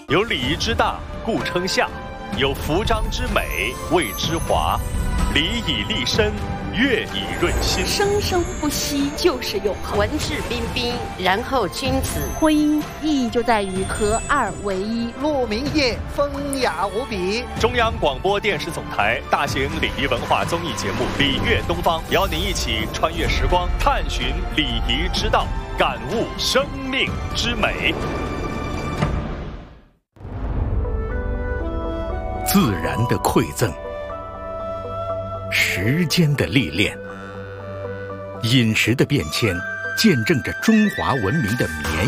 有礼仪之大，故称夏；有服装之美，谓之华。礼以立身，乐以润心。 生生不息，就是永恒。 文质彬彬，然后君子。 婚姻意义就在于合二为一。 鹿鸣夜，风雅无比。 中央广播电视总台大型礼仪文化综艺节目《礼乐东方》，邀您一起穿越时光，探寻礼仪之道，感悟生命之美。 自然的馈赠，时间的历练，饮食的变迁，见证着中华文明的绵